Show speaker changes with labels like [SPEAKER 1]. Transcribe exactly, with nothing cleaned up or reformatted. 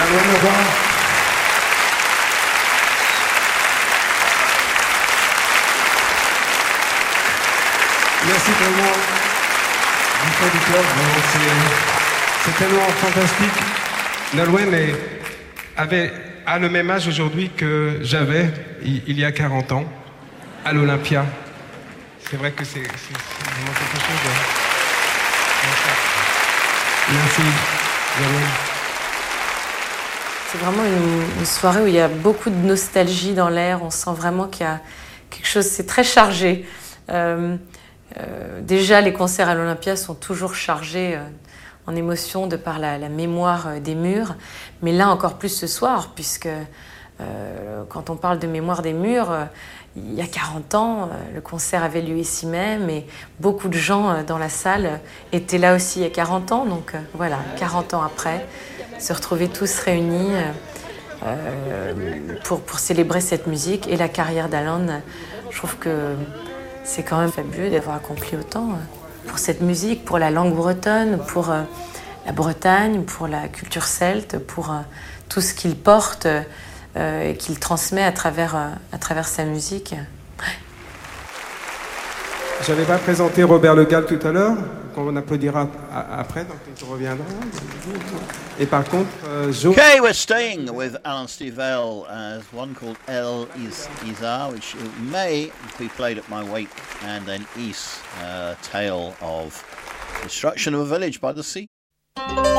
[SPEAKER 1] Nolwenn Leroy. Merci vraiment du fond du cœur. C'est, c'est tellement fantastique. Nolwenn est, avait, a le même âge aujourd'hui que j'avais il, il y a quarante ans à l'Olympia. C'est vrai que c'est, c'est, c'est vraiment quelque chose de... Merci, Nolwenn.
[SPEAKER 2] C'est vraiment une, une soirée où il y a beaucoup de nostalgie dans l'air. On sent vraiment qu'il y a quelque chose, c'est très chargé. Euh, euh, déjà, les concerts à l'Olympia sont toujours chargés euh, en émotion de par la, la mémoire euh, des murs. Mais là, encore plus ce soir, puisque euh, quand on parle de mémoire des murs, euh, il y a quarante ans, euh, le concert avait lieu ici même et beaucoup de gens euh, dans la salle euh, étaient là aussi il y a quarante ans. Donc euh, voilà, quarante ans après, se retrouver tous réunis euh, euh, pour, pour célébrer cette musique et la carrière d'Alan. Je trouve que c'est quand même fabuleux d'avoir accompli autant euh, pour cette musique, pour la langue bretonne, pour euh, la Bretagne, pour la culture celte, pour euh, tout ce qu'il porte euh, et qu'il transmet à travers, euh, à travers sa musique.
[SPEAKER 1] Je n'avais pas présenté Robert Le Gall tout à l'heure, qu'on applaudira après, donc il reviendra. Et par contre, euh, Jo...
[SPEAKER 3] Okay, we're staying with Alan Stivell as one called El Is Izar, which may be played at my wake, and then Is, uh, tale of destruction of a village by the sea.